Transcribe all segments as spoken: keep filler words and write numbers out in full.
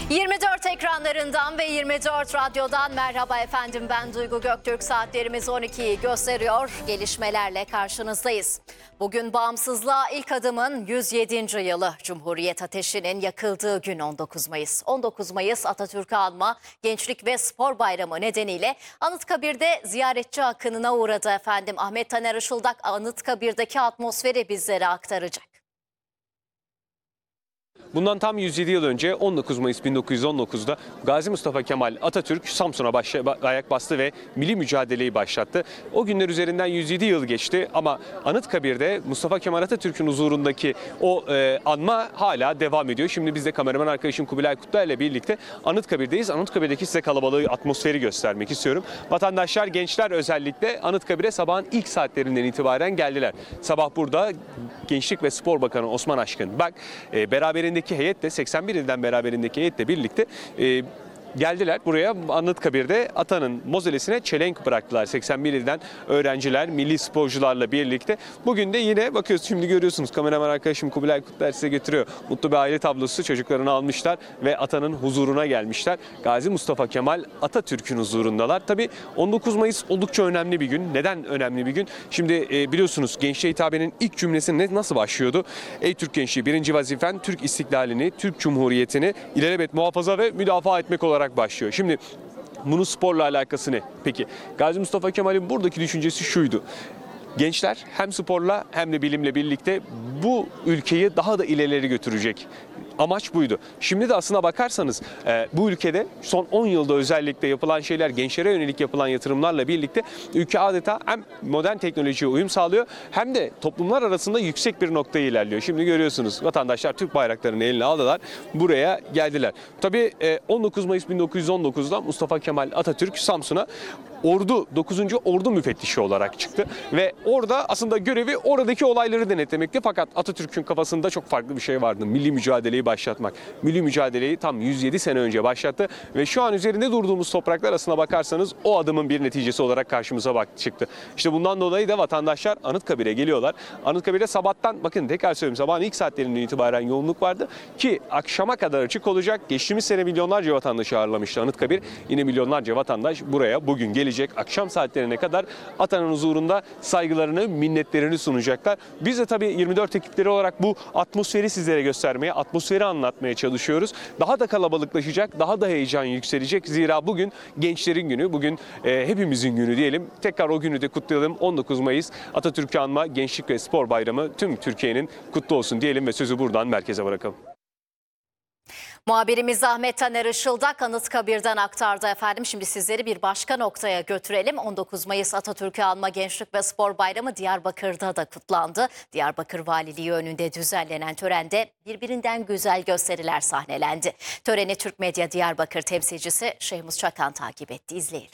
yirmi dört ekranlarından ve yirmi dört radyodan merhaba efendim, ben Duygu Göktürk. Saatlerimiz on ikiyi gösteriyor. Gelişmelerle karşınızdayız. Bugün bağımsızlığa ilk adımın yüz yedinci yılı. Cumhuriyet ateşinin yakıldığı gün on dokuz Mayıs. on dokuz Mayıs Atatürk'ü anma Gençlik ve Spor Bayramı nedeniyle Anıtkabir'de ziyaretçi akınına uğradı efendim. Ahmet Taner Işıldak Anıtkabir'deki atmosferi bizlere aktaracak. Bundan tam yüz yedi yıl önce on dokuz Mayıs bin dokuz yüz on dokuz'da Gazi Mustafa Kemal Atatürk Samsun'a başla, ayak bastı ve milli mücadeleyi başlattı. O günler üzerinden yüz yedi yıl geçti ama Anıtkabir'de Mustafa Kemal Atatürk'ün huzurundaki o e, anma hala devam ediyor. Şimdi biz de kameraman arkadaşım Kubilay Kutluer ile birlikte Anıtkabir'deyiz. Anıtkabir'deki size kalabalığı, atmosferi göstermek istiyorum. Vatandaşlar, gençler özellikle Anıtkabir'e sabahın ilk saatlerinden itibaren geldiler. Sabah burada Gençlik ve Spor Bakanı Osman Aşkın Bak e, beraberindeki heyet de seksen bir ilden beraberindeki heyetle birlikte e, geldiler buraya. Anıtkabir'de Atan'ın mozolesine çelenk bıraktılar. seksen bir ilden öğrenciler, milli sporcularla birlikte. Bugün de yine bakıyoruz, şimdi görüyorsunuz, kameraman arkadaşım Kubilay Kutluer size getiriyor. Mutlu bir aile tablosu, çocuklarını almışlar ve Atan'ın huzuruna gelmişler. Gazi Mustafa Kemal Atatürk'ün huzurundalar. Tabii on dokuz Mayıs oldukça önemli bir gün. Neden önemli bir gün? Şimdi e, biliyorsunuz gençliğe hitabenin ilk cümlesi ne, nasıl başlıyordu? Ey Türk gençliği, birinci vazifen Türk istiklalini, Türk Cumhuriyeti'ni ilelebet muhafaza ve müdafaa etmek olarak başlıyor. Şimdi bunun sporla alakası ne? Peki Gazi Mustafa Kemal'in buradaki düşüncesi şuydu. Gençler hem sporla hem de bilimle birlikte bu ülkeyi daha da ileri götürecek. Amaç buydu. Şimdi de aslına bakarsanız e, bu ülkede son on yılda özellikle yapılan şeyler, gençlere yönelik yapılan yatırımlarla birlikte ülke adeta hem modern teknolojiye uyum sağlıyor hem de toplumlar arasında yüksek bir noktaya ilerliyor. Şimdi görüyorsunuz, vatandaşlar Türk bayraklarını eline aldılar, buraya geldiler. Tabii e, on dokuz Mayıs bin dokuz yüz on dokuz'da Mustafa Kemal Atatürk Samsun'a Ordu dokuzuncu Ordu müfettişi olarak çıktı ve orada aslında görevi oradaki olayları denetlemekti. Fakat Atatürk'ün kafasında çok farklı bir şey vardı. Milli mücadeleyi başlatmak. Milli mücadeleyi tam yüz yedi sene önce başlattı ve şu an üzerinde durduğumuz topraklar, aslına bakarsanız o adımın bir neticesi olarak karşımıza bak çıktı. İşte bundan dolayı da vatandaşlar Anıtkabir'e geliyorlar. Anıtkabir'e sabahtan, bakın tekrar söyleyeyim, sabahın ilk saatlerinden itibaren yoğunluk vardı ki akşama kadar açık olacak. Geçtiğimiz sene milyonlarca vatandaşı ağırlamıştı Anıtkabir. Yine milyonlarca vatandaş buraya bugün gelecek. Akşam saatlerine kadar Atan'ın huzurunda saygılarını, minnetlerini sunacaklar. Biz de tabii yirmi dört ekipleri olarak bu atmosferi sizlere göstermeye, atmosferi anlatmaya çalışıyoruz. Daha da kalabalıklaşacak, daha da heyecan yükselecek. Zira bugün gençlerin günü, bugün e, hepimizin günü diyelim. Tekrar o günü de kutlayalım. on dokuz Mayıs Atatürk'ü anma Gençlik ve Spor Bayramı tüm Türkiye'nin kutlu olsun diyelim ve sözü buradan merkeze bırakalım. Muhabirimiz Ahmet Taner Işıldak Anıtkabir'den aktardı efendim. Şimdi sizleri bir başka noktaya götürelim. on dokuz Mayıs Atatürk'ü anma Gençlik ve Spor Bayramı Diyarbakır'da da kutlandı. Diyarbakır Valiliği önünde düzenlenen törende birbirinden güzel gösteriler sahnelendi. Töreni Türk Medya Diyarbakır temsilcisi Şehmus Çakan takip etti. İzleyelim.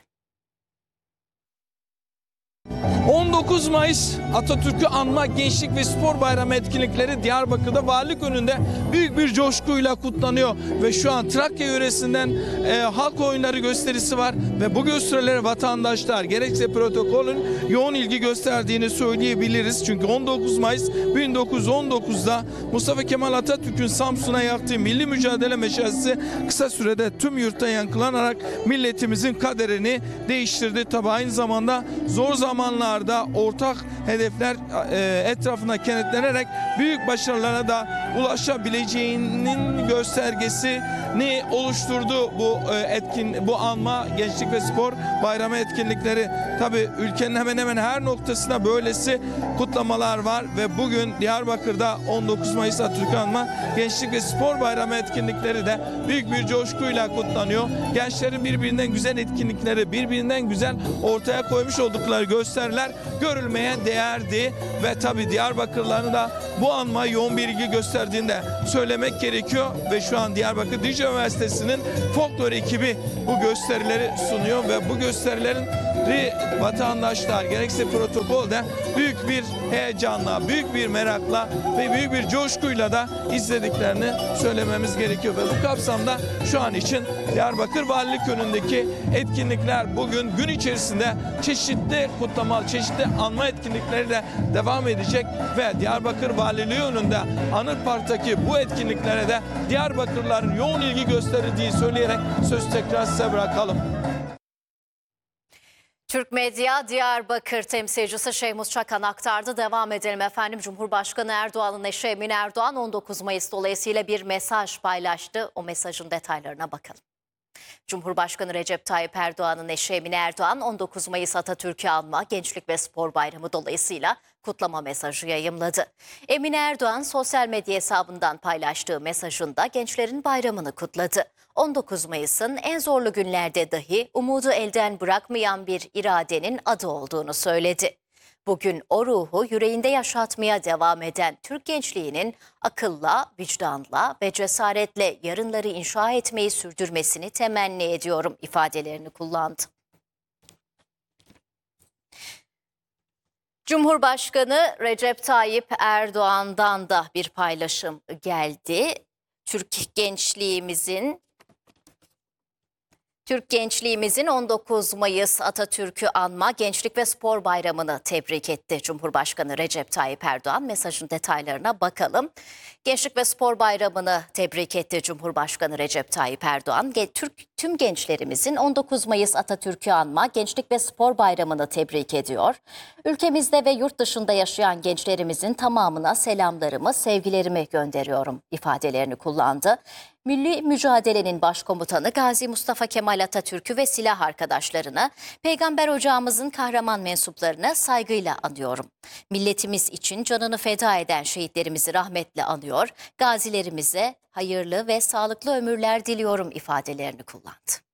on dokuz Mayıs Atatürk'ü anma Gençlik ve Spor Bayramı etkinlikleri Diyarbakır'da valilik önünde büyük bir coşkuyla kutlanıyor ve şu an Trakya yöresinden e, halk oyunları gösterisi var ve bu gösterilere vatandaşlar gerekse protokolün yoğun ilgi gösterdiğini söyleyebiliriz. Çünkü on dokuz Mayıs bin dokuz yüz on dokuz'da Mustafa Kemal Atatürk'ün Samsun'a yaktığı milli mücadele meşalesi kısa sürede tüm yurtta yankılanarak milletimizin kaderini değiştirdi. Tabi aynı zamanda zor zamanlarda ortak hedefler e, etrafına kenetlenerek büyük başarılara da ulaşabileceğinin göstergesini oluşturdu bu e, etkin bu anma Gençlik ve Spor Bayramı etkinlikleri. Tabii ülkenin hemen hemen her noktasında böylesi kutlamalar var ve bugün Diyarbakır'da on dokuz Mayıs Atatürk'ü anma Gençlik ve Spor Bayramı etkinlikleri de büyük bir coşkuyla kutlanıyor. Gençlerin birbirinden güzel etkinlikleri, birbirinden güzel ortaya koymuş oldukları gösteriler görülmeye değerdi ve tabii Diyarbakırlıların da bu anma yoğun bir ilgi gösterdiğini de söylemek gerekiyor ve şu an Diyarbakır Dicle Üniversitesi'nin folklor ekibi bu gösterileri sunuyor ve bu gösterilerin vatandaşlar gerekse protokolde büyük bir heyecanla, büyük bir merakla ve büyük bir coşkuyla da izlediklerini söylememiz gerekiyor. Ve bu kapsamda şu an için Diyarbakır Valilik önündeki etkinlikler bugün gün içerisinde çeşitli kutlama, çeşitli anma etkinlikleri de devam edecek ve Diyarbakır Valiliği önünde Anıt Park'taki bu etkinliklere de Diyarbakırlıların yoğun ilgi gösterdiği söyleyerek söz tekrar size bırakalım. Türk Medya Diyarbakır temsilcisi Şehmus Çakan aktardı. Devam edelim efendim. Cumhurbaşkanı Erdoğan'ın eşi Emine Erdoğan on dokuz Mayıs dolayısıyla bir mesaj paylaştı. O mesajın detaylarına bakalım. Cumhurbaşkanı Recep Tayyip Erdoğan'ın eşi Emine Erdoğan on dokuz Mayıs Atatürk'ü anma Gençlik ve Spor Bayramı dolayısıyla kutlama mesajı yayımladı. Emine Erdoğan sosyal medya hesabından paylaştığı mesajında gençlerin bayramını kutladı. on dokuz Mayıs'ın en zorlu günlerde dahi umudu elden bırakmayan bir iradenin adı olduğunu söyledi. Bugün o ruhu yüreğinde yaşatmaya devam eden Türk gençliğinin akılla, vicdanla ve cesaretle yarınları inşa etmeyi sürdürmesini temenni ediyorum ifadelerini kullandı. Cumhurbaşkanı Recep Tayyip Erdoğan'dan da bir paylaşım geldi. Türk gençliğimizin Türk gençliğimizin on dokuz Mayıs Atatürk'ü anma Gençlik ve Spor Bayramı'nı tebrik etti Cumhurbaşkanı Recep Tayyip Erdoğan. Mesajın detaylarına bakalım. Gençlik ve Spor Bayramı'nı tebrik etti Cumhurbaşkanı Recep Tayyip Erdoğan. Türk tüm gençlerimizin on dokuz Mayıs Atatürk'ü anma Gençlik ve Spor Bayramı'nı tebrik ediyor. Ülkemizde ve yurt dışında yaşayan gençlerimizin tamamına selamlarımı, sevgilerimi gönderiyorum ifadelerini kullandı. Milli mücadelenin başkomutanı Gazi Mustafa Kemal Atatürk'ü ve silah arkadaşlarını, Peygamber Ocağımızın kahraman mensuplarını saygıyla anıyorum. Milletimiz için canını feda eden şehitlerimizi rahmetle anıyor, gazilerimize hayırlı ve sağlıklı ömürler diliyorum ifadelerini kullandı.